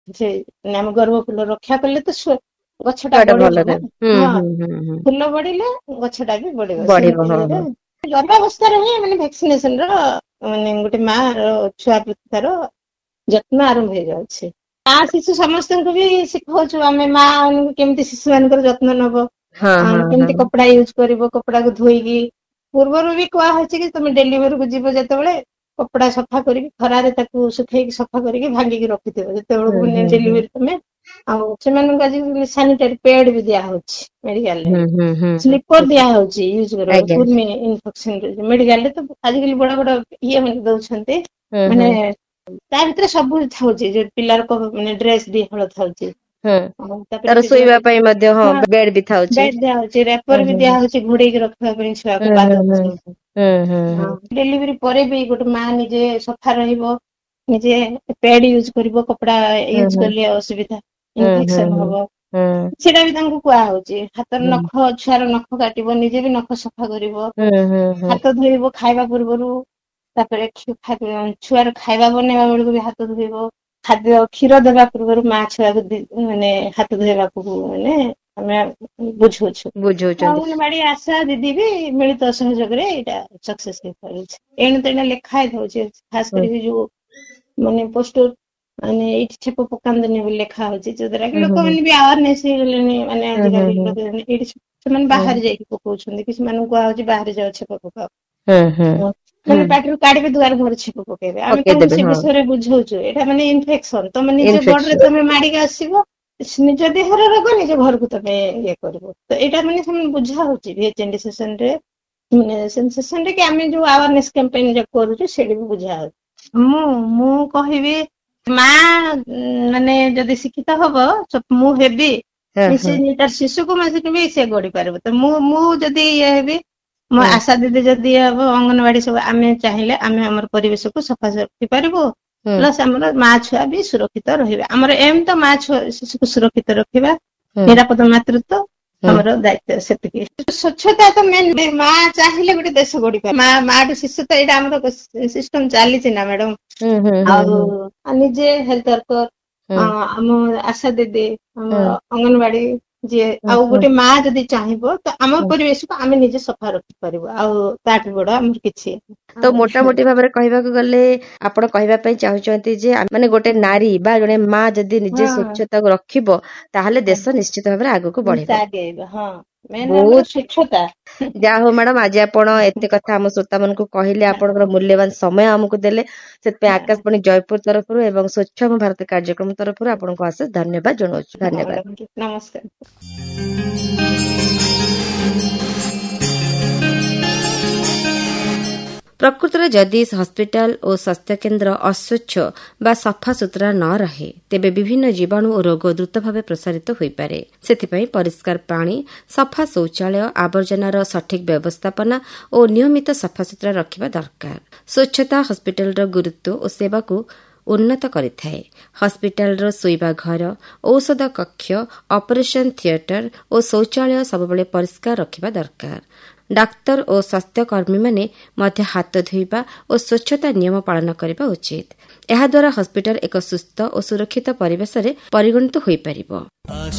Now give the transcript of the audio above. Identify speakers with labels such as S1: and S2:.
S1: ସେ ଆମ ଗର୍ଭ ଫୁଲ ରକ୍ଷା କଲେ ତ ଗଛଟା ବଢିବ। ଫୁଲ ବଢିଲେ ଗଛଟା ବି ବଢିବ। ଗର୍ଭାବସ୍ଥାରେ ହିଁ ମାନେ ଭ୍ୟାକ୍ସିନେସନ ର ମାନେ ଗୋଟେ ମା ର ଛୁଆ ପ୍ରତି ତାର ଯତ୍ନ ଆରମ୍ଭ ହେଇଯାଉଛି। ମା ଶିଶୁ ସମସ୍ତଙ୍କୁ ବି ଶିଖଉଛୁ ଆମେ ମା ମାନଙ୍କୁ କେମିତି ଶିଶୁ ମାନଙ୍କର ଯତ୍ନ ନବ, କେମିତି କପଡା ୟୁଜ କରିବ, କପଡାକୁ ଧୋଇକି। ପୂର୍ବରୁ ବି କୁହାହଉଛି କି ତମେ ଡେଲିଭରିକୁ ଯିବ ଯେତେବେଳେ କପଡା ସଫା କରିକି ଖରାରେ ତାକୁ ଶୁଖେଇକି ସଫା କରିକି ଭାଙ୍ଗିକି ରଖିଥିବ। ଯେତେବେଳକୁ ଡେଲିଭରି ତମେ ଆଉ ସେମାନଙ୍କୁ ଆଜି ସାନିଟାରୀ ପ୍ୟାଡ ବି ଦିଆ ହଉଛି ମେଡିକାଲରେ। ସ୍ଲିପର ଦିଆ ହଉଛି ୟୁଜ କରିବାକୁ କୁର୍ମି ଇନଫେକ୍ସନ ମେଡିକାଲରେ ତ ଆଜିକାଲି ବଡ ବଡ ମାନେ ଦଉଛନ୍ତି। ମାନେ ତା ଭିତରେ ସବୁ ଥାଉଛି ଯେ ପିଲାର ମାନେ ଡ୍ରେସ ବି ହଳ ଥାଉଛି।
S2: ତାର ଶୋଇବା ପାଇଁ ମଧ୍ୟ ବେଡ୍ ବି ଥାଉଛି।
S1: ବେଡ୍ ଦିଆ ହଉଛି, ରେପର ବି ଦିଆ ହଉଛି ଘୋଡେଇକି ରଖିବା ପାଇଁ ଛୁଆକୁ ପାଦ। ଡେଲିଭରି ପରେ ବି ଗୋଟେ ମା ନିଜେ ସଫା ରହିବ, ନିଜେ ପ୍ୟାଡ ୟୁଜ କରିବ, କପଡା ୟୁଜ କଲେ ଅସୁବିଧା ଇନଫେକ୍ସନ ହବ। ସେଇଟା ବି ତାଙ୍କୁ କୁହାହଉଛି। ହାତର ନଖ ଛୁଆର ନଖ କାଟିବ, ନିଜେ ବି ନଖ ସଫା କରିବ, ହାତ ଧୋଇବ ଖାଇବା ପୂର୍ବରୁ। ତାପରେ ଛୁଆର ଖାଇବା ବନେଇବା ବେଳକୁ ବି ହାତ ଧୋଇବ। ଖାଦ୍ୟ କ୍ଷୀର ଦେବା ପୂର୍ବରୁ ମା ଛୁଆକୁ ମାନେ ହାତ ଧୋଇବାକୁ ମାନେ ଆମେ ବୁଝଉଛୁ। ଅଙ୍ଗନବାଡି ଆଶା ଦିଦି ବି ମିଳିତ ସହଯୋଗରେ ଏଇଟା ସକ୍ସେସ ହେଇପାରୁଛି। ଏଣୁ ତେଣେ ଲେଖା ହେଇଥାଉଛି, ଖାସ କରି ଯୋଉ ମାନେ ପୋଷ୍ଟର ମାନେ ଏଇଠି ଛେପ ପକାନ୍ତିନି ବୋଲି ଲେଖା ହଉଛି, ଯଦ୍ୱାରା କି ଲୋକମାନେ ବି ଆୱାରନେସ ହେଇଗଲେଣି। ମାନେ ଆଜିକାଲି ଏଇଠି ସେମାନେ ବାହାରେ ଯାଇକି ପକଉଛନ୍ତି, କି ସେମାନଙ୍କୁ କୁହାହଉଛି ବାହାରେ ଯାଅ ଛେପ ପକାଅ। ମାନେ ପାଟିରୁ କାଢିବେ ଦୁଆର ମୁହଁରେ ଛେପ ପକେଇବେ। ଆମେ ତାଙ୍କୁ ସେ ବିଷୟରେ ବୁଝଉଛୁ। ଏଇଟା ମାନେ ଇନଫେକ୍ସନ, ତମେ ନିଜ ଗୋଡରେ ତମେ ମାଡିକି ଆସିବ, ନିଜ ଦେହର ରୋଗ ନିଜ ଘରକୁ ତମେ ଇଏ କରିବ। ତ ଏଇଟା ମାନେ ସେମାନେ ବୁଝା ହଉଛି VHND ସେସନରେ କି ଆମେ ଯୋଉ ଆୱାରନେସ କ୍ୟାମ୍ପେନ କରୁଛୁ ସେଇଟା ବି ବୁଝା ହଉଛି। ମୁଁ କହିବି ମା ମାନେ ଯଦି ଶିକ୍ଷିତ ହବ ମୁଁ ହେବି ନିଶ୍ଚୟ ତାର ଶିଶୁକୁ ବି ସେ ଗଢି ପାରିବ। ତ ମୁଁ ଯଦି ଇଏ ହେବି, ମୋ ଆଶା ଦିଦି ଯଦି ହବ, ଅଙ୍ଗନବାଡି ସବୁ ଆମେ ଚାହିଁଲେ ଆମେ ଆମର ପରିବେଶକୁ ସଫା ରଖିପାରିବୁ। ପ୍ଲସ ଆମର ମା ଛୁଆ ବି ସୁରକ୍ଷିତ ରହିବେ। ଆମର ଏମ ତ ମା ଛୁଆ ଶିଶୁକୁ ସୁରକ୍ଷିତ ରଖିବା, ନିରାପଦ ମାତୃତ୍ୱ ଆମର ଦାୟିତ୍ୱ ସେତିକି। ସ୍ୱଚ୍ଛତା ତ ମେନ, ମା ଚାହିଁଲେ ଗୋଟେ ଦେଶ ଗଢିପାରେ। ମାଠୁ ଶିଶୁ ତ ଏଇଟା ଆମର ସିଷ୍ଟମ ଚାଲିଛି ନା ମ୍ୟାଡାମ। ଆଉ ନିଜେ ହେଲ୍ଥ ୱାର୍କର, ଆମ ଆଶା ଦିଦି, ଆମର ଅଙ୍ଗନବାଡି ଯିଏ, ଆଉ ଗୋଟେ ମା ଯଦି ଚାହିଁବ ତ ଆମ ପରିବେଶକୁ ଆମେ ନିଜେ ସଫା ରଖିପାରିବୁ। ଆଉ ତାଠୁ ବଡ ଆମର କିଛି
S2: ତ ମୋଟାମୋଟି ଭାବରେ କହିବାକୁ ଗଲେ ଆପଣ କହିବା ପାଇଁ ଚାହୁଁଛନ୍ତି ଯେ ମାନେ ଗୋଟେ ନାରୀ ବା ଜଣେ ମା ଯଦି ନିଜେ ସ୍ୱଚ୍ଛତାକୁ ରଖିବ, ତାହେଲେ ଦେଶ ନିଶ୍ଚିତ ଭାବରେ ଆଗକୁ ବଢିବ।
S1: ବହୁତ ସ୍ୱଚ୍ଛତା।
S2: ଯାହା ହଉ ମ୍ୟାଡାମ, ଆଜି ଆପଣ ଏତେ କଥା ଆମ ଶ୍ରୋତା ମାନଙ୍କୁ କହିଲେ, ଆପଣଙ୍କର ମୂଲ୍ୟବାନ ସମୟ ଆମକୁ ଦେଲେ, ସେଥିପାଇଁ ଆକାଶବାଣୀ ଜୟପୁର ତରଫରୁ ଏବଂ ସ୍ୱଚ୍ଛ ଆମ ଭାରତ କାର୍ଯ୍ୟକ୍ରମ ତରଫରୁ ଆପଣଙ୍କୁ ଅଶେଷ ଧନ୍ୟବାଦ ଜଣାଉଛୁ। ଧନ୍ୟବାଦ,
S1: ନମସ୍କାର।
S2: ପ୍ରକୃତରେ ଯଦି ହସ୍ପିଟାଲ ଓ ସ୍ୱାସ୍ଥ୍ୟକେନ୍ଦ୍ର ଅସ୍ୱଚ୍ଛ ବା ସଫାସୁତୁରା ନ ରହେ, ତେବେ ବିଭିନ୍ନ ଜୀବାଣୁ ଓ ରୋଗ ଦ୍ରୁତ ଭାବେ ପ୍ରସାରିତ ହୋଇପାରେ। ସେଥିପାଇଁ ପରିଷ୍କାର ପାଣି, ସଫା ଶୌଚାଳୟ, ଆବର୍ଜନାର ସଠିକ୍ ବ୍ୟବସ୍ଥାପନା ଓ ନିୟମିତ ସଫାସୁତୁରା ରଖିବା ଦରକାର। ସ୍ୱଚ୍ଛତା ହସ୍ପିଟାଲର ଗୁରୁତ୍ୱ ଓ ସେବାକୁ ଉନ୍ନତ କରିଥାଏ। ହସ୍ପିଟାଲର ଶୋଇବା ଘର, ଔଷଧ କକ୍ଷ, ଅପରେସନ ଥିଏଟର ଓ ଶୌଚାଳୟ ସବୁବେଳେ ପରିଷ୍କାର ରଖିବା ଦରକାର। ଡାକ୍ତର ଓ ସ୍ୱାସ୍ଥ୍ୟକର୍ମୀମାନେ ମଧ୍ୟ ହାତ ଧୋଇବା ଓ ସ୍ୱଚ୍ଛତା ନିୟମ ପାଳନ କରିବା ଉଚିତ। ଏହାଦ୍ୱାରା ହସ୍ପିଟାଲ ଏକ ସୁସ୍ଥ ଓ ସୁରକ୍ଷିତ ପରିବେଶରେ ପରିଗଣିତ ହୋଇପାରିବ।